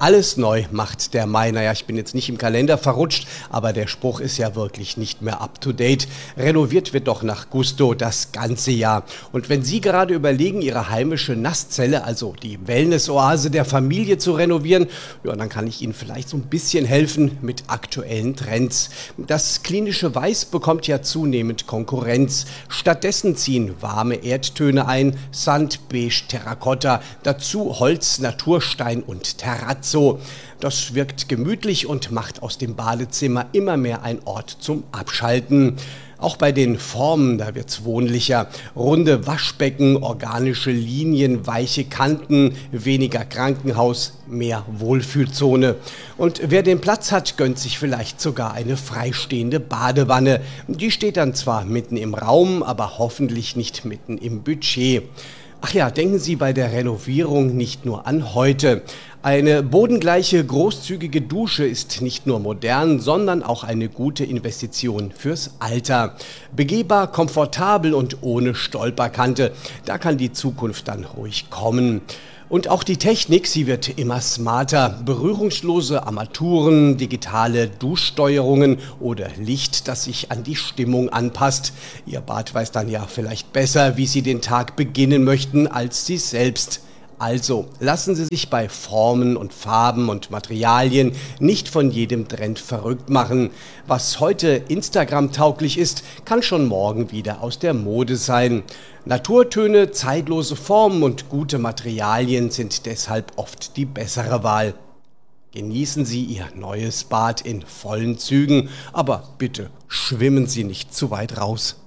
Alles neu macht der Mai. Naja, ich bin jetzt nicht im Kalender verrutscht, aber der Spruch ist ja wirklich nicht mehr up to date. Renoviert wird doch nach Gusto das ganze Jahr. Und wenn Sie gerade überlegen, Ihre heimische Nasszelle, also die Wellness-Oase der Familie zu renovieren, ja, dann kann ich Ihnen vielleicht so ein bisschen helfen mit aktuellen Trends. Das klinische Weiß bekommt ja zunehmend Konkurrenz. Stattdessen ziehen warme Erdtöne ein, Sand, Beige, Terrakotta, dazu Holz, Naturstein und Terrazzo. Das wirkt gemütlich und macht aus dem Badezimmer immer mehr ein Ort zum Abschalten. Auch bei den Formen, da wird's wohnlicher. Runde Waschbecken, organische Linien, weiche Kanten, weniger Krankenhaus, mehr Wohlfühlzone. Und wer den Platz hat, gönnt sich vielleicht sogar eine freistehende Badewanne. Die steht dann zwar mitten im Raum, aber hoffentlich nicht mitten im Budget. Ach ja, denken Sie bei der Renovierung nicht nur an heute. Eine bodengleiche, großzügige Dusche ist nicht nur modern, sondern auch eine gute Investition fürs Alter. Begehbar, komfortabel und ohne Stolperkante. Da kann die Zukunft dann ruhig kommen. Und auch die Technik, sie wird immer smarter. Berührungslose Armaturen, digitale Duschsteuerungen oder Licht, das sich an die Stimmung anpasst. Ihr Bad weiß dann ja vielleicht besser, wie Sie den Tag beginnen möchten, als Sie selbst. Also lassen Sie sich bei Formen und Farben und Materialien nicht von jedem Trend verrückt machen. Was heute Instagram-tauglich ist, kann schon morgen wieder aus der Mode sein. Naturtöne, zeitlose Formen und gute Materialien sind deshalb oft die bessere Wahl. Genießen Sie Ihr neues Bad in vollen Zügen, aber bitte schwimmen Sie nicht zu weit raus.